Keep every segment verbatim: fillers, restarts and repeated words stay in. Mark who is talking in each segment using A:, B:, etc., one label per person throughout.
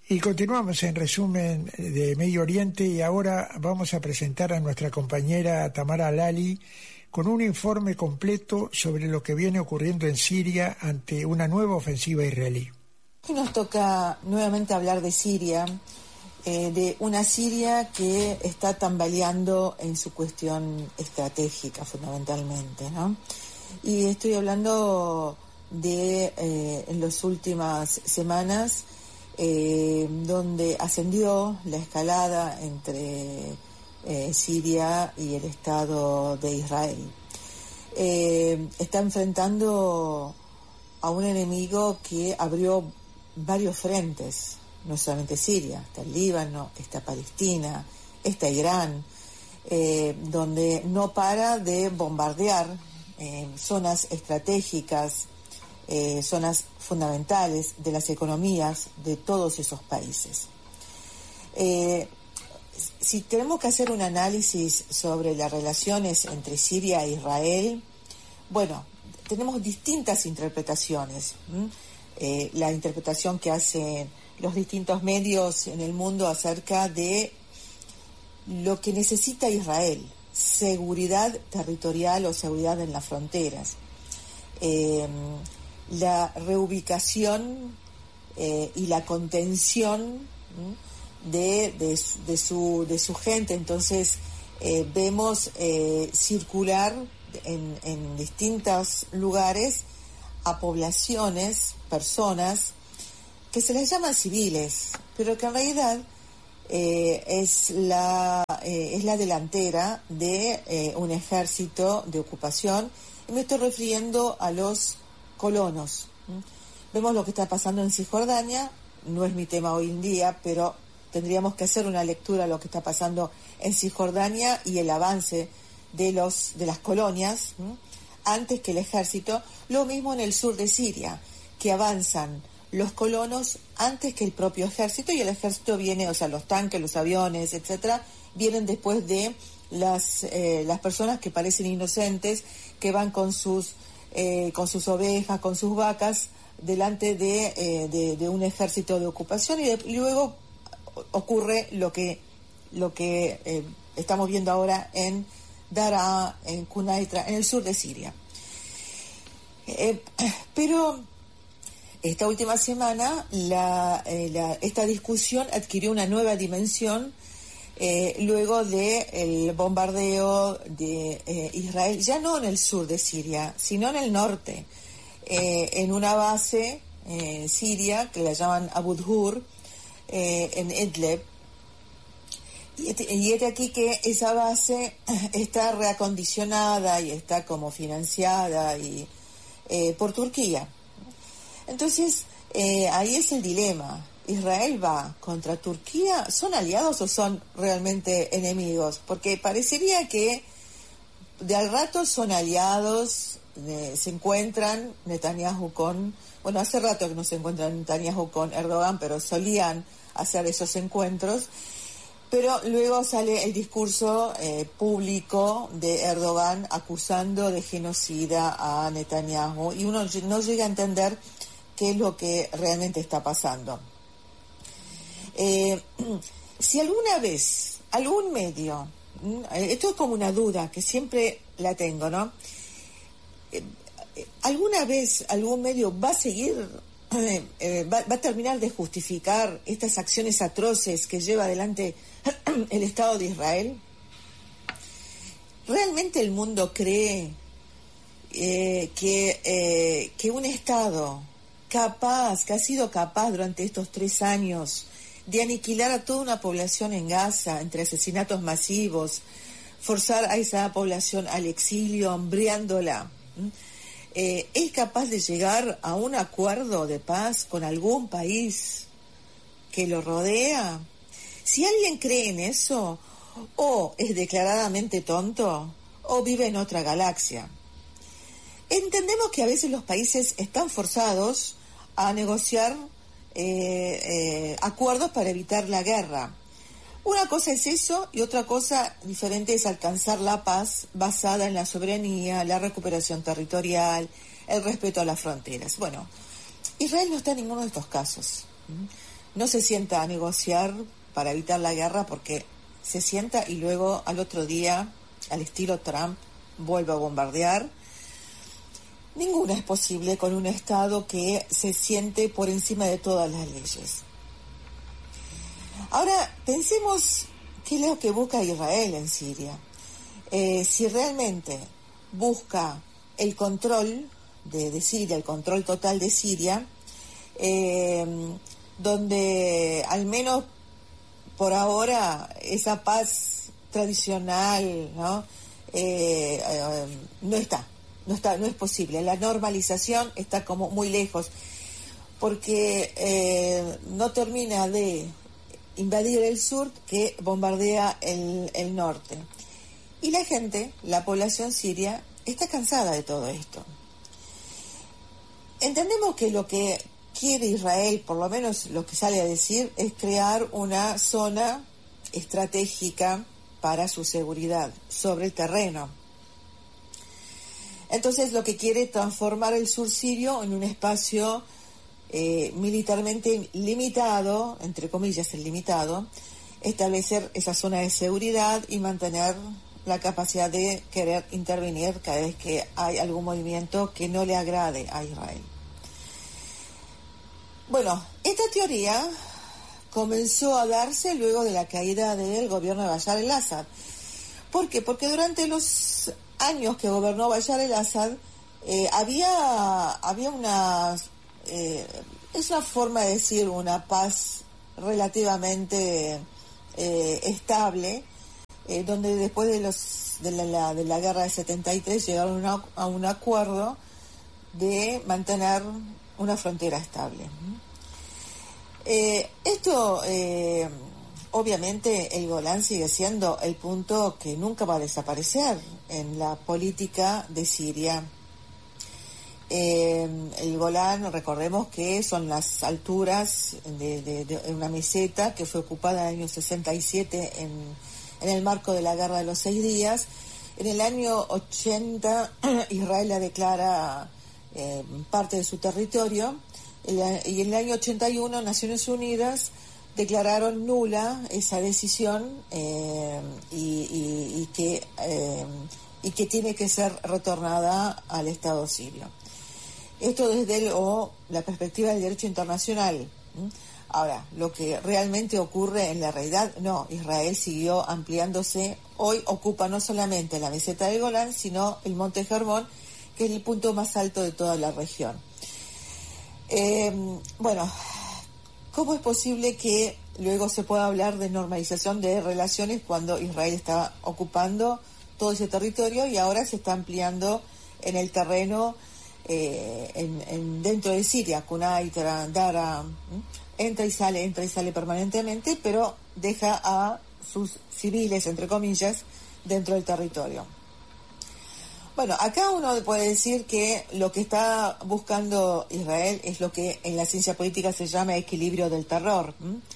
A: Y continuamos en resumen de Medio Oriente y ahora vamos a presentar a nuestra compañera Tamara Lali con un informe completo sobre lo que viene ocurriendo en Siria ante una nueva ofensiva israelí.
B: Hoy nos toca nuevamente hablar de Siria, eh, de una Siria que está tambaleando en su cuestión estratégica fundamentalmente, ¿no? Y estoy hablando de eh, en las últimas semanas eh, donde ascendió la escalada entre eh, Siria y el Estado de Israel. Eh, está enfrentando a un enemigo que abrió varios frentes, no solamente Siria, está el Líbano, está Palestina, está Irán, eh, donde no para de bombardear eh, zonas estratégicas, eh, zonas fundamentales de las economías de todos esos países. Eh, si tenemos que hacer un análisis sobre las relaciones entre Siria e Israel, bueno, tenemos distintas interpretaciones. ¿m? Eh, la interpretación que hacen los distintos medios en el mundo acerca de lo que necesita Israel, seguridad territorial o seguridad en las fronteras, eh, la reubicación eh, y la contención de, de, de, su, de su gente. Entonces eh, vemos eh, circular en, en distintos lugares a poblaciones, personas que se les llaman civiles, pero que en realidad eh, es la eh, es la delantera de eh, un ejército de ocupación, y me estoy refiriendo a los colonos. ¿Mm? Vemos lo que está pasando en Cisjordania, no es mi tema hoy en día, pero tendríamos que hacer una lectura de lo que está pasando en Cisjordania y el avance de los de las colonias, ¿Mm? antes que el ejército. Lo mismo en el sur de Siria, que avanzan los colonos antes que el propio ejército, y el ejército viene, o sea, los tanques, los aviones, etcétera, vienen después de las eh, las personas que parecen inocentes, que van con sus eh, con sus ovejas, con sus vacas, delante de, eh, de, de un ejército de ocupación, y, de, y luego ocurre lo que lo que eh, estamos viendo ahora en Daraa, en Quneitra, en el sur de Siria. Eh, pero esta última semana la, eh, la, esta discusión adquirió una nueva dimensión eh, luego del bombardeo de eh, Israel, ya no en el sur de Siria, sino en el norte, eh, en una base eh, siria que la llaman Abu Dhur, eh, en Idlib. Y es aquí que esa base está reacondicionada y está como financiada y, eh, por Turquía. Entonces, eh, ahí es el dilema. ¿Israel va contra Turquía? ¿Son aliados o son realmente enemigos? Porque parecería que de al rato son aliados, eh, se encuentran Netanyahu con... Bueno, hace rato que no se encuentran Netanyahu con Erdogan, pero solían hacer esos encuentros. Pero luego sale el discurso eh, público de Erdogan acusando de genocida a Netanyahu, y uno no llega a entender qué es lo que realmente está pasando. Eh, si alguna vez, algún medio, esto es como una duda que siempre la tengo, ¿no? Eh, ¿Alguna vez algún medio va a seguir, eh, eh, va, va a terminar de justificar estas acciones atroces que lleva adelante el Estado de Israel? ¿Realmente el mundo cree eh, que, eh, que un Estado capaz, que ha sido capaz durante estos tres años de aniquilar a toda una población en Gaza, entre asesinatos masivos, forzar a esa población al exilio, hambriándola, eh, es capaz de llegar a un acuerdo de paz con algún país que lo rodea? Si alguien cree en eso, o es declaradamente tonto, o vive en otra galaxia. Entendemos que a veces los países están forzados a negociar eh, eh, acuerdos para evitar la guerra. Una cosa es eso, y otra cosa diferente es alcanzar la paz basada en la soberanía, la recuperación territorial, el respeto a las fronteras. Bueno, Israel no está en ninguno de estos casos. no se sienta a negociar para evitar la guerra, porque se sienta y luego al otro día, al estilo Trump, vuelve a bombardear. Ninguna es posible con un Estado que se siente por encima de todas las leyes. Ahora, pensemos qué es lo que busca Israel en Siria. Eh, si realmente busca el control de, de Siria, el control total de Siria, eh, donde al menos por ahora esa paz tradicional, ¿no? Eh, eh, no está, no está, no es posible. La normalización está como muy lejos, porque eh, no termina de invadir el sur que bombardea el, el norte. Y la gente, la población siria, está cansada de todo esto. Entendemos que lo que quiere Israel, por lo menos lo que sale a decir, es crear una zona estratégica para su seguridad sobre el terreno. Entonces lo que quiere es transformar el sur sirio en un espacio eh, militarmente limitado, entre comillas el limitado, establecer esa zona de seguridad y mantener la capacidad de querer intervenir cada vez que hay algún movimiento que no le agrade a Israel. Bueno, esta teoría comenzó a darse luego de la caída del gobierno de Bashar al-Assad. ¿Por qué? Porque durante los años que gobernó Bashar al-Assad eh, había, había una, eh, es una forma de decir, una paz relativamente eh, estable, eh, donde después de los de la, de la guerra de setenta y tres llegaron a, a un acuerdo de mantener una frontera estable. Eh, esto, eh, obviamente, el Golán sigue siendo el punto que nunca va a desaparecer en la política de Siria. Eh, el Golán, recordemos que son las alturas de, de, de una meseta que fue ocupada en el año sesenta y siete en, en el marco de la Guerra de los Seis Días. En el año ochenta, Israel la declara eh, parte de su territorio. Y en el año ochenta y uno, Naciones Unidas declararon nula esa decisión eh, y, y, y, que, eh, y que tiene que ser retornada al Estado sirio. Esto desde el, o la perspectiva del derecho internacional. Ahora, lo que realmente ocurre en la realidad, no, Israel siguió ampliándose. Hoy ocupa no solamente la meseta del Golán, sino el Monte Hermón, que es el punto más alto de toda la región. Eh, bueno, ¿cómo es posible que luego se pueda hablar de normalización de relaciones cuando Israel está ocupando todo ese territorio y ahora se está ampliando en el terreno eh, en, en, dentro de Siria? Quneitra, Dara, ¿eh? entra y sale, entra y sale permanentemente, pero deja a sus civiles, entre comillas, dentro del territorio. Bueno, acá uno puede decir que lo que está buscando Israel es lo que en la ciencia política se llama equilibrio del terror.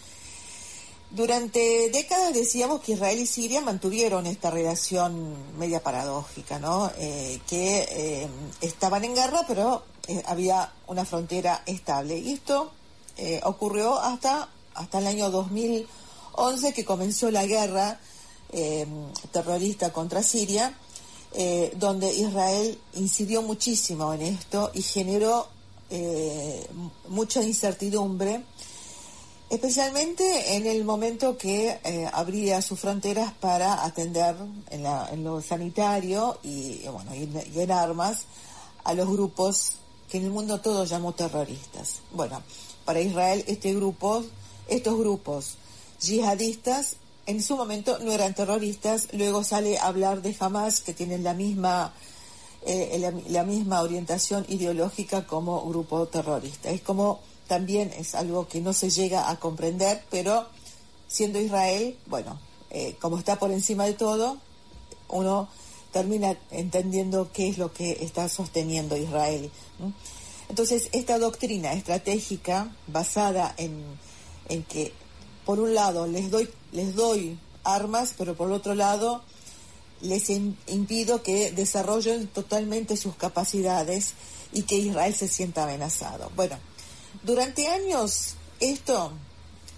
B: Durante décadas decíamos que Israel y Siria mantuvieron esta relación media paradójica, ¿no? Eh, que eh, estaban en guerra, pero eh, había una frontera estable. Y esto eh, ocurrió hasta, hasta el año dos mil once, que comenzó la guerra eh, terrorista contra Siria, Eh, donde Israel incidió muchísimo en esto y generó eh, mucha incertidumbre, especialmente en el momento que eh, abría sus fronteras para atender en, la, en lo sanitario y, bueno, y, y en armas a los grupos que en el mundo todo llamó terroristas. Bueno, para Israel este grupo, estos grupos yihadistas en su momento no eran terroristas. Luego sale a hablar de Hamas, que tienen la misma eh, la, la misma orientación ideológica como grupo terrorista. Es como, también es algo que no se llega a comprender, pero siendo Israel, bueno, eh, como está por encima de todo, uno termina entendiendo qué es lo que está sosteniendo Israel, ¿no? Entonces, esta doctrina estratégica basada en, en que por un lado les doy les doy armas, pero por otro lado les impido que desarrollen totalmente sus capacidades y que Israel se sienta amenazado. Bueno, durante años esto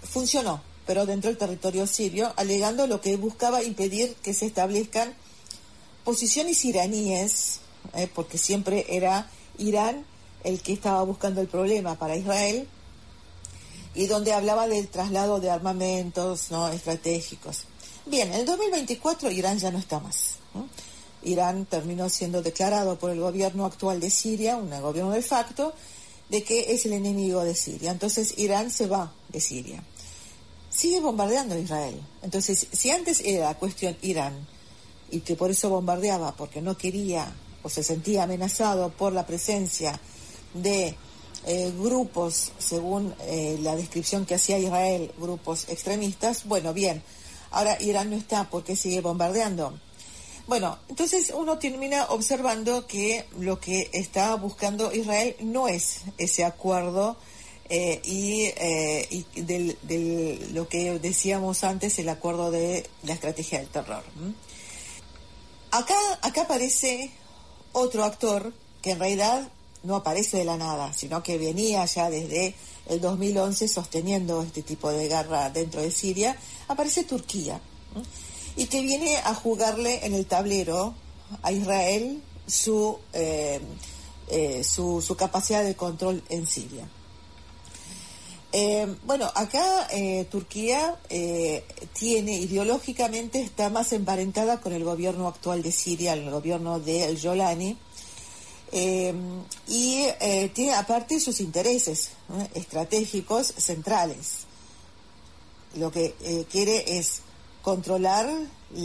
B: funcionó, pero dentro del territorio sirio, alegando lo que buscaba impedir que se establezcan posiciones iraníes, eh, porque siempre era Irán el que estaba buscando el problema para Israel, y donde hablaba del traslado de armamentos no estratégicos. Bien, en el dos mil veinticuatro Irán ya no está más, ¿no? Irán terminó siendo declarado por el gobierno actual de Siria, un gobierno de facto, de que es el enemigo de Siria. Entonces Irán se va de Siria. Sigue bombardeando a Israel. Entonces, si antes era cuestión Irán, y que por eso bombardeaba, porque no quería o se sentía amenazado por la presencia de eh, grupos, según eh, la descripción que hacía Israel, grupos extremistas, bueno, bien, ahora Irán no está, ¿por qué sigue bombardeando? Bueno, entonces uno termina observando que lo que está buscando Israel no es ese acuerdo eh, y, eh, y del, del, lo que decíamos antes, el acuerdo de la estrategia del terror. ¿Mm? Acá, acá aparece otro actor que en realidad no aparece de la nada, sino que venía ya desde el dos mil once sosteniendo este tipo de guerra dentro de Siria. Aparece Turquía, ¿Mm? y que viene a jugarle en el tablero a Israel su, eh, eh, su, su capacidad de control en Siria. Eh, bueno, acá eh, Turquía eh, tiene, ideológicamente, está más emparentada con el gobierno actual de Siria, el gobierno de El Yolani, eh, y eh, tiene aparte sus intereses ¿no? estratégicos centrales. Lo que eh, quiere es controlar